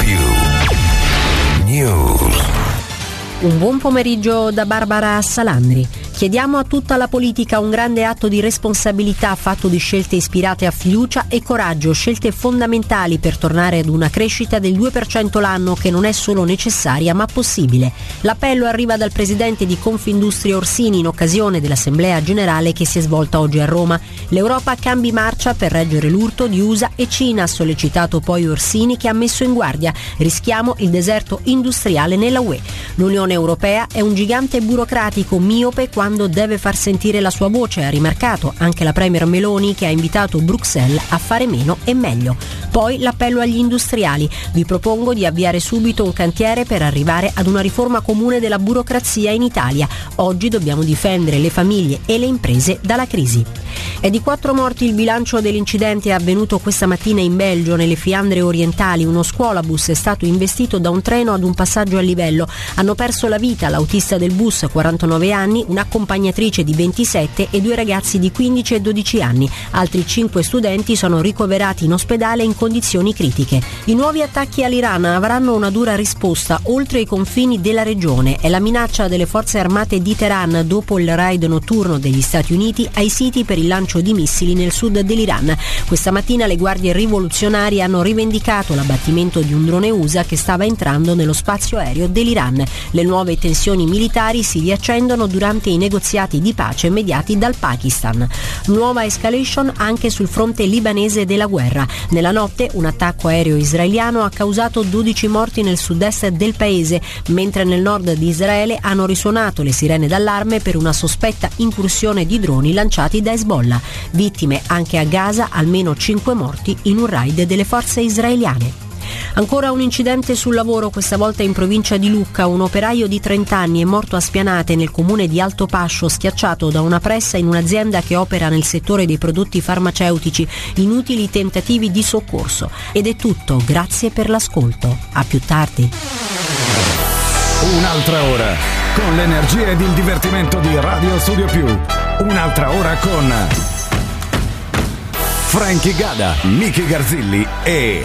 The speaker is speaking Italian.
News. Un buon pomeriggio da Barbara Salandri. Chiediamo a tutta la politica un grande atto di responsabilità fatto di scelte ispirate a fiducia e coraggio, scelte fondamentali per tornare ad una crescita del 2% l'anno che non è solo necessaria ma possibile. L'appello arriva dal presidente di Confindustria Orsini in occasione dell'Assemblea Generale che si è svolta oggi a Roma. L'Europa cambi marcia per reggere l'urto di USA e Cina, ha sollecitato poi Orsini, che ha messo in guardia: rischiamo il deserto industriale nella UE. L'Unione Europea è un gigante burocratico miope quando deve far sentire la sua voce, ha rimarcato anche la premier Meloni, che ha invitato Bruxelles a fare meno e meglio. Poi l'appello agli industriali: vi propongo di avviare subito un cantiere per arrivare ad una riforma comune della burocrazia in Italia. Oggi dobbiamo difendere le famiglie e le imprese dalla crisi. È di 4 morti il bilancio dell'incidente avvenuto questa mattina in Belgio, nelle Fiandre orientali. Uno scuolabus è stato investito da un treno ad un passaggio a livello. Hanno perso la vita l'autista del bus, 49 anni, un'accompagnatrice di 27 e 2 ragazzi di 15 e 12 anni. Altri 5 studenti sono ricoverati in ospedale in condizioni critiche. I nuovi attacchi all'Iran avranno una dura risposta oltre i confini della regione. È la minaccia delle forze armate di Teheran dopo il raid notturno degli Stati Uniti ai siti per il lancio di missili nel sud dell'Iran. Questa mattina le guardie rivoluzionarie hanno rivendicato l'abbattimento di un drone USA che stava entrando nello spazio aereo dell'Iran. Le nuove tensioni militari si riaccendono durante i negoziati di pace mediati dal Pakistan. Nuova escalation anche sul fronte libanese della guerra. Nella notte un attacco aereo israeliano ha causato 12 morti nel sud-est del paese, mentre nel nord di Israele hanno risuonato le sirene d'allarme per una sospetta incursione di droni lanciati da Hezbollah. Vittime anche a Gaza, almeno 5 morti in un raid delle forze israeliane. Ancora un incidente sul lavoro, questa volta in provincia di Lucca. Un operaio di 30 anni è morto a Spianate, nel comune di Altopascio, schiacciato da una pressa in un'azienda che opera nel settore dei prodotti farmaceutici. Inutili tentativi di soccorso. Ed è tutto, grazie per l'ascolto. A più tardi. Un'altra ora con l'energia ed il divertimento di Radio Studio Più. Un'altra ora con Frankie Gada, Miki Garzilli e